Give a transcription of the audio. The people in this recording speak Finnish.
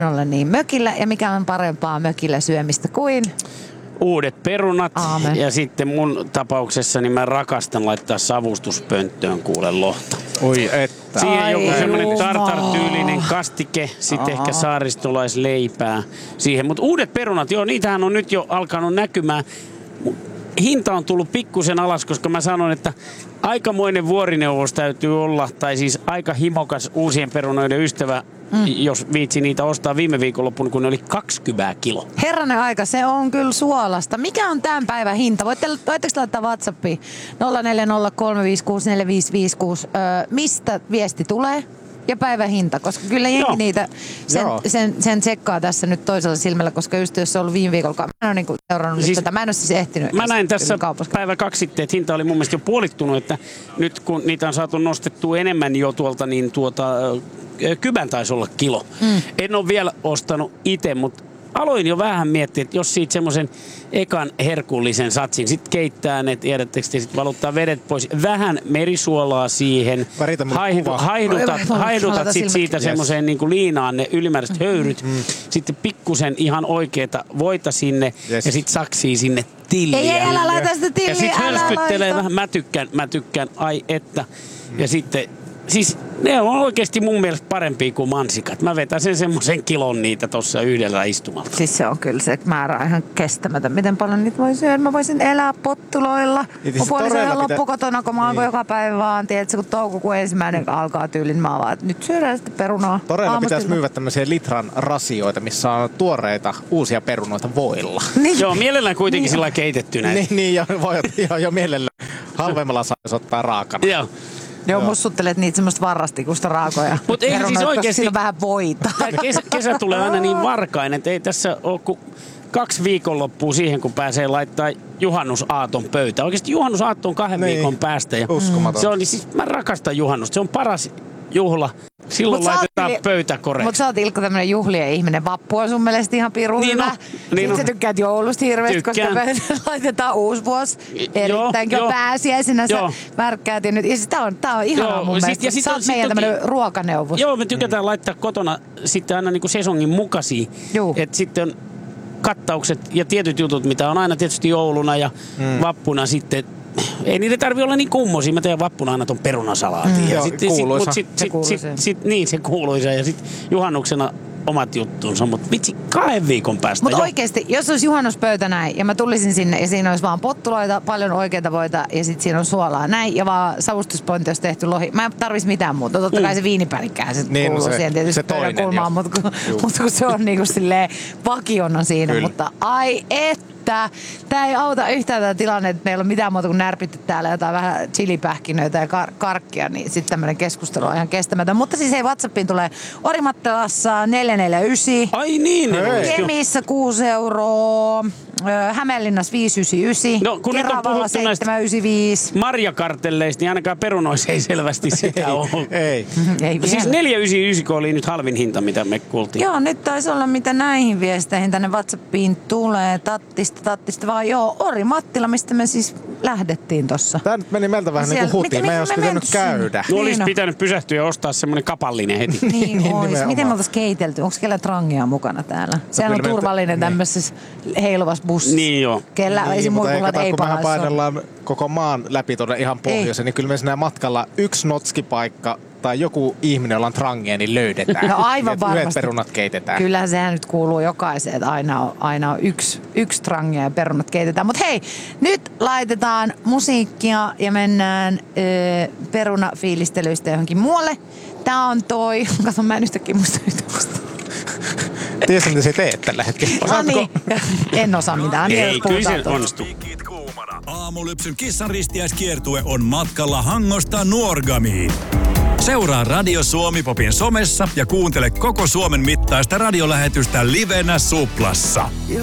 olla niin mökillä ja mikä on parempaa mökillä syömistä kuin uudet perunat. Aamen. Ja sitten mun tapauksessa niin mä rakastan laittaa savustuspönttöön kuule lohta. Oi että. Siihen joku semmoinen jumala. tartar-tyylinen kastike, sitten ehkä saaristolaisleipää siihen. Mutta uudet perunat, joo, niitähän on nyt jo alkanut näkymään. Hinta on tullut pikkusen alas, koska mä sanon, että aikamoinen vuorineuvos täytyy olla, tai siis aika himokas uusien perunoiden ystävä, jos viitsi niitä ostaa viime viikonloppuna, kun ne oli 20 kiloa. herranen aika, se on kyllä suolasta. Mikä on tämän päivän hinta? Voitteko laittaa WhatsAppiin 0403564556, mistä viesti tulee? Ja päivän hinta, koska kyllä jengi niitä sen tsekkaa tässä nyt toisella silmällä, koska just jos se on ollut viime viikolla, mä en ole niinku seurannut siis, tätä, mä en ole siis ehtinyt. Mä näin tässä päivä 2 sitten, että hinta oli mun mielestä jo puolittunut, että nyt kun niitä on saatu nostettua enemmän jo tuolta, niin Kybän taisi olla kilo. En ole vielä ostanut itse, mutta aloin jo vähän miettiä, että jos siitä semmoisen ekan herkullisen satsin, sit keittää ne, tiedättekö te, sit valuttaa vedet pois, vähän merisuolaa siihen, haihdutat sit siitä semmoiseen niin kuin liinaan ne ylimääräiset höyryt, sitten pikkusen ihan oikeeta voita sinne ja sit saksii sinne tilliä. Ei, älä laita sitä tilliä, ja sit älä hörskyttelee laita. vähän, mä tykkään, ai että. Ja sitten, siis ne on oikeasti mun mielestä parempia kuin mansikat. Mä vetäisin semmoisen kilon niitä tuossa yhdellä istumalla. Siis se on kyllä se määrä ihan kestämätön. Miten paljon niitä voi syödä? Mä voisin elää pottuloilla. Mun puoliso on loppukotona, kun mä alkoin joka päivä vaan. Tiedätkö, kun toukokuun 1. alkaa tyylin, mä vaan, että nyt syödään sitten perunaa. Toreilla pitäisi myydä tämmöisiä litran rasioita, missä on tuoreita uusia perunoita voilla. Niin. Joo, mielellään kuitenkin sillä keitettynä. Niin, jo mielellään. Halvemmalla saisi ottaa raakana. Joo. Joo, mussuttelet niitä semmoista varrastikusta raakoja. Mut eihän siis oikeesti siinä on vähän voita. Tää kesä tulee aina niin varkainen, että ei tässä ole kuin 2 viikonloppua siihen, kun pääsee laittaa juhannusaaton pöytä. Oikeasti juhannusaatto on 2 viikon päästä. Ja uskomaton. Se on, siis mä rakastan juhannusta. Se on paras juhla. Silloin laitetaan pöytä koreksi. Mutta sä oot Ilkka tämmönen juhlien ihminen. Vappu on sun mielestä ihan pirun Niin hyvä. on, niin Sitten on. sä tykkäät joulusta hirveästi, koska Tykkään. laitetaan uusi vuosi. Erittäinkin joo. pääsiäisenä sä Joo. värkkäät. Ja siis tää on ihanaa Joo, mun mielestä. ja sit Sä oot meidän tämmönen ruokaneuvos. Joo, me tykätään laittaa kotona sitten aina niinku sesongin mukaisia. Että sitten on kattaukset ja tietyt jutut, mitä on aina tietysti jouluna ja vappuna sitten. Ei niitä tarvitse olla niin kummosia. Mä teen vappuna aina ton perunasalaatin. Joo, kuuluisa. Niin, se kuuluisa. Ja sitten juhannuksena omat juttuunsa. Mutta vitsi, 2 viikon päästä. Mutta oikeesti, jos olisi juhannuspöytä näin ja mä tulisin sinne ja siinä olisi vaan pottuloita, paljon oikeita voita ja sitten siinä on suolaa näin ja vaan savustuspointi olisi tehty lohi. Mä en tarvitsisi mitään muuta. Totta kai se viinipärikkää se Niin, kuuluu se- siihen tietysti se pöydän toinen, kulmaan, mutta kun se on niinku silleen vakiona siinä. Kyllä. Mutta ai että, tää ei auta yhtään tämä tilanne, että meillä on mitään muuta kuin närpitty täällä jotain vähän chilipähkinöitä ja karkkia, niin sitten tämmöinen keskustelu on ihan kestämätön. Mutta siis hei, WhatsAppiin tulee Orimattilassa 449. Ai niin. Kemissä 6 euroa, Hämeenlinnassa 599, No, kun nyt on Keravalla puhuttu näistä 795. marjakartelleista, niin ainakaan perunoissa ei selvästi sitä ole. Ei. Ei vielä. Siis 499 oli nyt halvin hinta, mitä me kuultiin. Joo, nyt taisi olla mitä näihin viesteihin tänne WhatsAppiin tulee. Tattista vaan. Joo, Orimattila, mistä me siis lähdettiin tossa. Tää nyt meni meiltä vähän niin kuin hutiin. Me ei olisi pitänyt käydä. No olisi Niin on. pitänyt pysähtyä ja ostaa semmoinen kapallinen heti. Niin ois. nimenomaan. Miten me oltais keitelty? Onko kellä trangia mukana täällä? Sehän on kyllä me- turvallinen tämmöisessä heiluvassa bussissa. Niin joo. Kellä ei se mutta muikulla, että kato, ei kun mehän pahaisi ole. painellaan koko maan läpi tuonne ihan pohjoiseen, niin kyllä me siinä matkalla yksi notskipaikka tai joku ihminen, jolla on trangia, niin löydetään. No aivan Että yhdet varmasti. perunat keitetään. Kyllähän sehän nyt kuuluu jokaiseen, että aina on yksi trangia ja perunat keitetään. Mutta hei, nyt laitetaan musiikkia ja mennään perunafiilistelyistä johonkin muualle. Tää on toi, kato mä en yhtäkkiä muista yhtä. Tiedätkö, mitä sä teet tällä hetkellä? No niin, en osaa mitään. Ei, kyllä se onnistuu. Aamulypsyn kissanristiäiskiertue on matkalla Hangosta Nuorgamiin. Seuraa Radio Suomi Popin somessa ja kuuntele koko Suomen mittaista radiolähetystä livenä Suplassa.